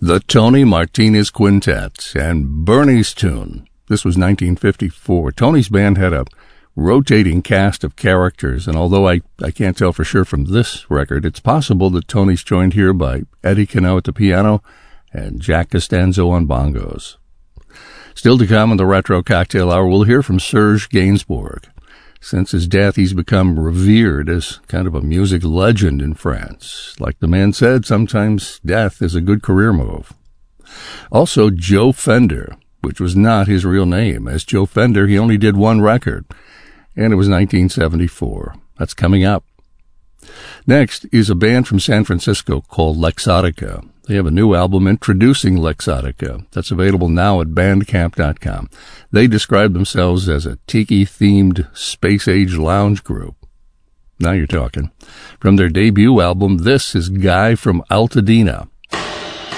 The Tony Martinez Quintet and Bernie's Tune. This was 1954. Tony's band had a rotating cast of characters, and although I can't tell for sure from this record, it's possible that Tony's joined here by Eddie Cano at the piano and Jack Costanzo on bongos. Still to come in the Retro Cocktail Hour, we'll hear from Serge Gainsbourg. Since his death, he's become revered as kind of a music legend in France. Like the man said, sometimes death is a good career move. Also, Joe Fender, which was not his real name. As Joe Fender, he only did one record, and it was 1974. That's coming up. Next is a band from San Francisco called Lexotica. They have a new album introducing Lexotica that's available now at Bandcamp.com. They describe themselves as a tiki-themed space-age lounge group. Now you're talking. From their debut album, this is Guy from Altadena.